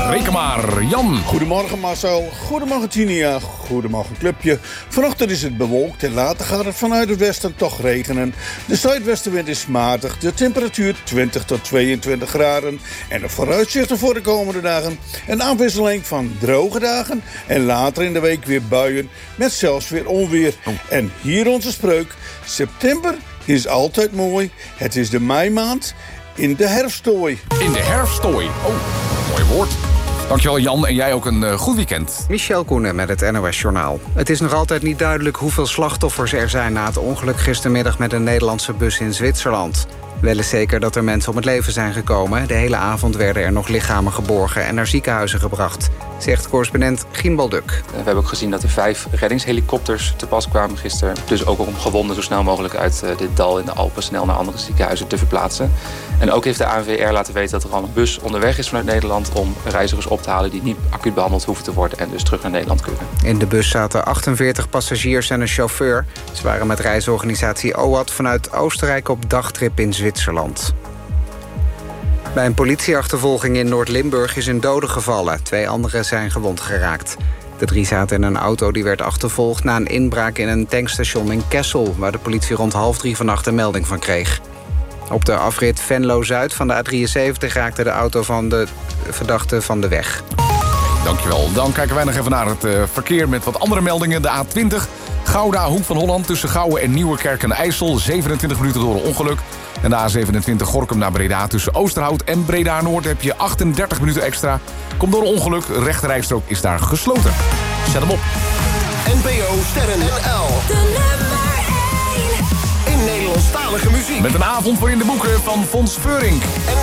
Reken maar, Jan. Goedemorgen Marcel, goedemorgen Tinia, goedemorgen clubje. Vanochtend is het bewolkt en later gaat het vanuit het westen toch regenen. De zuidwestenwind is matig, de temperatuur 20 tot 22 graden. En de vooruitzichten voor de komende dagen. Een afwisseling van droge dagen en later in de week weer buien met zelfs weer onweer. En hier onze spreuk, september is altijd mooi, het is de meimaand in de herfsttooi. In de herfsttooi. Oh, mooi woord. Dankjewel Jan en jij ook een goed weekend. Michel Koenen met het NOS-journaal. Het is nog altijd niet duidelijk hoeveel slachtoffers er zijn na het ongeluk gistermiddag met een Nederlandse bus in Zwitserland. Wel is zeker dat er mensen om het leven zijn gekomen. De hele avond werden er nog lichamen geborgen en naar ziekenhuizen gebracht, zegt correspondent Gien Balduk. We hebben ook gezien dat er 5 reddingshelikopters te pas kwamen gisteren. Dus ook om gewonden zo snel mogelijk uit dit dal in de Alpen snel naar andere ziekenhuizen te verplaatsen. En ook heeft de ANWR laten weten dat er al een bus onderweg is vanuit Nederland om reizigers op te halen die niet acuut behandeld hoeven te worden en dus terug naar Nederland kunnen. In de bus zaten 48 passagiers en een chauffeur. Ze waren met reisorganisatie OAT vanuit Oostenrijk op dagtrip in Zwitserland. Bij een politieachtervolging in Noord-Limburg is een dode gevallen. 2 anderen zijn gewond geraakt. De 3 zaten in een auto die werd achtervolgd na een inbraak in een tankstation in Kessel, waar de politie rond 2:30 vannacht een melding van kreeg. Op de afrit Venlo-Zuid van de A73 raakte de auto van de verdachte van de weg. Dankjewel. Dan kijken wij nog even naar het verkeer met wat andere meldingen. De A20, Gouda, Hoek van Holland, tussen Gouwen en Nieuwerkerk en IJssel. 27 minuten door een ongeluk. En de A27 Gorinchem naar Breda, tussen Oosterhout en Breda-Noord heb je 38 minuten extra. Komt door een ongeluk, rechterrijstrook is daar gesloten. Zet hem op. NPO Sterren NL. De nummer 1. In Nederlandstalige muziek. Met een avond voor in de boeken van Fons Veurink. En